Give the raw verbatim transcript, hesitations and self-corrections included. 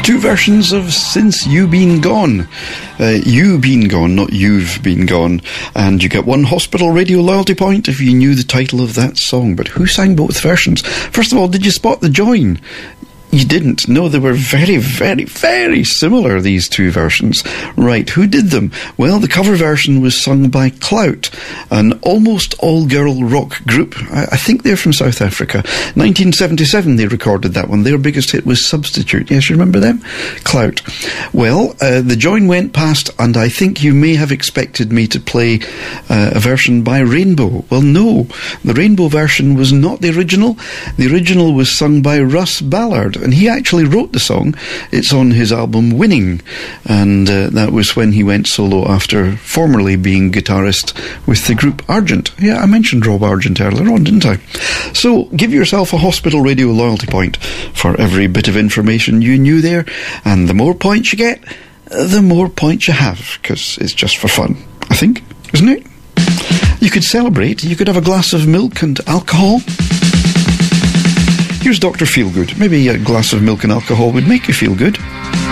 Two versions of Since You Been Gone. Uh, you been gone, not you've been gone. And you get one hospital radio loyalty point if you knew the title of that song. But who sang both versions? First of all, did you spot the join? You didn't. No, they were very, very, very similar, these two versions. Right, who did them? Well, the cover version was sung by Clout, an almost all-girl rock group. I, I think they're from South Africa. nineteen seventy-seven they recorded that one. Their biggest hit was Substitute. Yes, you remember them? Clout. Well, uh, the join went past, and I think you may have expected me to play uh, a version by Rainbow. Well, no. The Rainbow version was not the original. The original was sung by Russ Ballard, and he actually wrote the song. It's on his album Winning, and uh, that was when he went solo after formerly being guitarist with the group Argent. Yeah, I mentioned Rob Argent earlier on, didn't I? So give yourself a hospital radio loyalty point for every bit of information you knew there, and the more points you get, the more points you have, because it's just for fun, I think, isn't it? You could celebrate. You could have a glass of milk and alcohol. Here's Doctor Feelgood. Maybe a glass of milk and alcohol would make you feel good.